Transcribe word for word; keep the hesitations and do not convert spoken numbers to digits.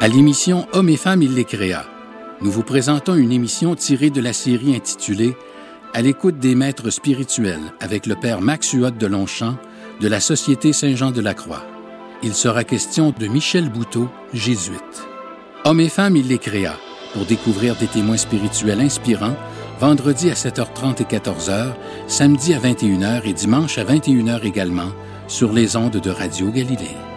À l'émission Hommes et femmes, il les créa, nous vous présentons une émission tirée de la série intitulée « À l'écoute des maîtres spirituels » avec le père Max Huot de Longchamp de la Société Saint-Jean-de-la-Croix. Il sera question de Michel Bouteau, jésuite. Hommes et femmes, il les créa, pour découvrir des témoins spirituels inspirants, vendredi à sept heures trente et quatorze heures, samedi à vingt et une heures et dimanche à vingt et une heures également, sur les ondes de Radio Galilée.